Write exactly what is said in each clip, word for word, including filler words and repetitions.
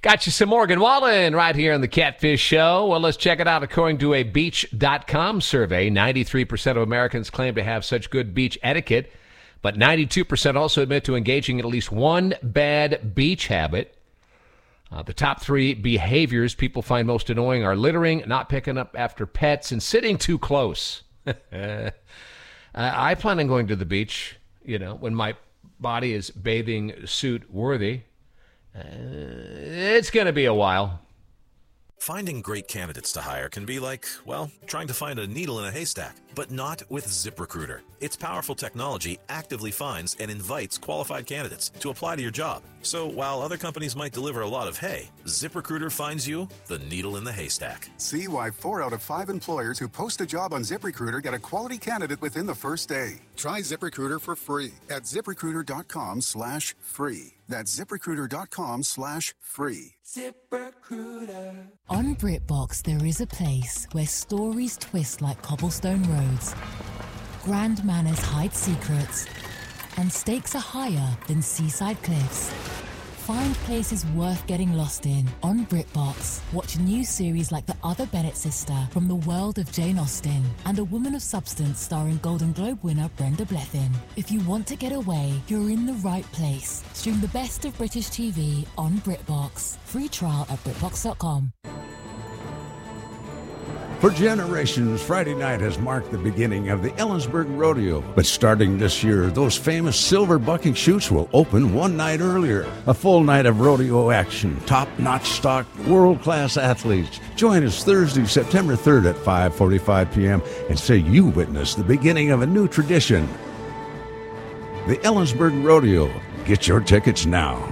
Got you some Morgan Wallen right here on the Catfish Show. Well, let's check it out. According to a Beach dot com survey, ninety-three percent of Americans claim to have such good beach etiquette, but ninety-two percent also admit to engaging in at least one bad beach habit. Uh, the top three behaviors people find most annoying are littering, not picking up after pets, and sitting too close. uh, I plan on going to the beach, you know, when my body is bathing suit worthy. Uh, it's going to be a while. Finding great candidates to hire can be like, well, trying to find a needle in a haystack, but not with ZipRecruiter. Its powerful technology actively finds and invites qualified candidates to apply to your job. So while other companies might deliver a lot of hay, ZipRecruiter finds you the needle in the haystack. See why four out of five employers who post a job on ZipRecruiter get a quality candidate within the first day. Try ZipRecruiter for free at ZipRecruiter.com slash free. That's ZipRecruiter.com slash free. ZipRecruiter. On BritBox, there is a place where stories twist like cobblestone roads, grand manners hide secrets, and stakes are higher than seaside cliffs. Find places worth getting lost in on BritBox. Watch new series like The Other Bennett Sister from the world of Jane Austen and A Woman of Substance starring Golden Globe winner Brenda Blethyn. If you want to get away, you're in the right place. Stream the best of British T V on BritBox. Free trial at BritBox dot com. For generations, Friday night has marked the beginning of the Ellensburg Rodeo. But starting this year, those famous silver bucking chutes will open one night earlier. A full night of rodeo action, top-notch stock, world-class athletes. Join us Thursday, September third at five forty-five p.m. and say you witnessed the beginning of a new tradition. The Ellensburg Rodeo. Get your tickets now.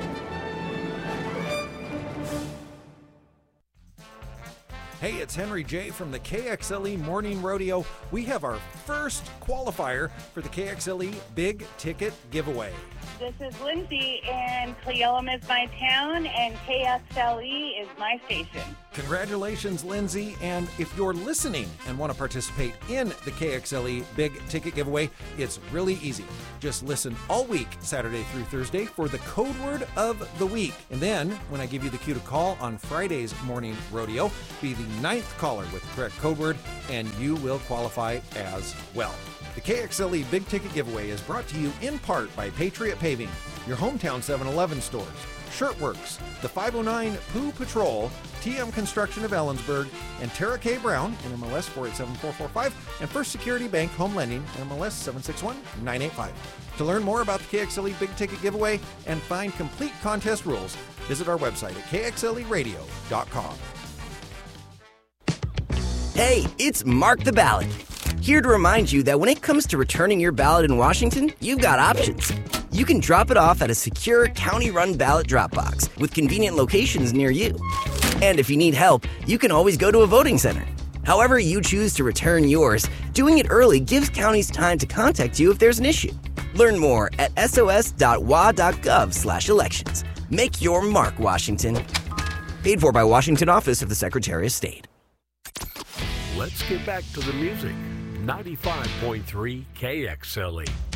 Hey, it's Henry J. from the K X L E Morning Rodeo. We have our first qualifier for the K X L E Big Ticket Giveaway. This is Lindsay, and Cleolum is my town, and K X L E is my station. Congratulations, Lindsay. And if you're listening and want to participate in the K X L E Big Ticket Giveaway, it's really easy. Just listen all week, Saturday through Thursday, for the code word of the week. And then, when I give you the cue to call on Friday's Morning Rodeo, be the ninth caller with the correct code word, and you will qualify as well. The K X L E Big Ticket Giveaway is brought to you in part by Patriot Paving, your hometown seven eleven stores, Shirtworks, the five oh nine Pooh Patrol, T M Construction of Ellensburg, and Tara K. Brown, N M L S four eight seven four four five, and First Security Bank Home Lending, N M L S seven six one nine eight five. To learn more about the K X L E Big Ticket Giveaway and find complete contest rules, visit our website at K X L E radio dot com. Hey, it's Mark the Ballot. Here to remind you that when it comes to returning your ballot in Washington, you've got options. You can drop it off at a secure county-run ballot drop box with convenient locations near you. And if you need help, you can always go to a voting center. However you choose to return yours, doing it early gives counties time to contact you if there's an issue. Learn more at s o s dot w a dot gov slash elections. Make your mark, Washington. Paid for by Washington Office of the Secretary of State. Let's get back to the music. ninety-five point three K X L E.